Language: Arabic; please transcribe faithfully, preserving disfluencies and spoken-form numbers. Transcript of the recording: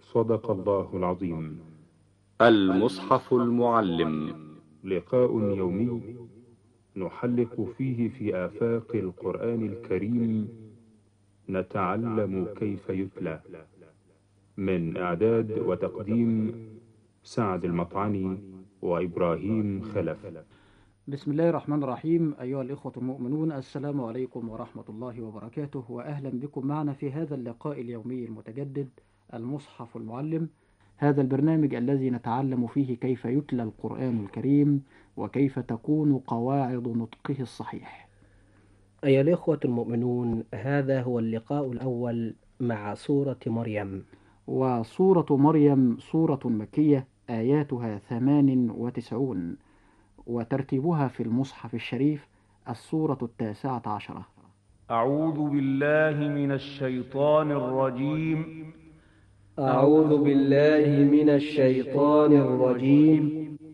صدق الله العظيم. المصحف المعلم، لقاء يومي نحلق فيه في آفاق القرآن الكريم، نتعلم كيف يتلى. من إعداد وتقديم سعد المطعني وإبراهيم خلف. بسم الله الرحمن الرحيم. أيها الإخوة المؤمنون، السلام عليكم ورحمة الله وبركاته، وأهلا بكم معنا في هذا اللقاء اليومي المتجدد المصحف المعلم، هذا البرنامج الذي نتعلم فيه كيف يتلى القرآن الكريم وكيف تكون قواعد نطقه الصحيح. أيها الإخوة المؤمنون، هذا هو اللقاء الأول مع سورة مريم. وسورة مريم سورة مكية، آياتها ثمان وتسعون، وترتيبها في المصحف الشريف السورة التاسعة عشرة. أعوذ بالله من الشيطان الرجيم. أعوذ بالله من الشيطان الرجيم.